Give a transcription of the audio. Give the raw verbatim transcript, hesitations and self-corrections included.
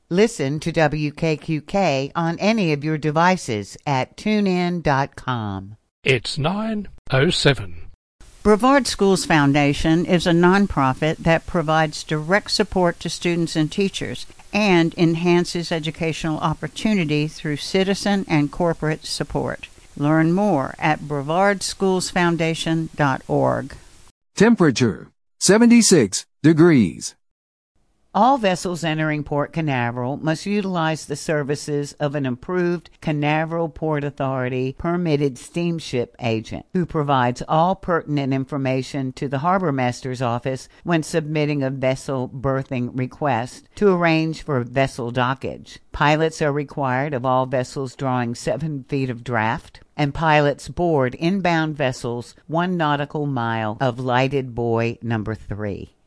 Listen to W K Q K on any of your devices at tune in dot com. It's nine oh seven. Brevard Schools Foundation is a nonprofit that provides direct support to students and teachers and enhances educational opportunity through citizen and corporate support. Learn more at brevard schools foundation dot org. Temperature seventy-six degrees. All vessels entering Port Canaveral must utilize the services of an approved Canaveral Port Authority permitted steamship agent who provides all pertinent information to the harbor master's office when submitting a vessel berthing request to arrange for vessel dockage. Pilots are required of all vessels drawing seven feet of draft, and pilots board inbound vessels one nautical mile of lighted buoy number three.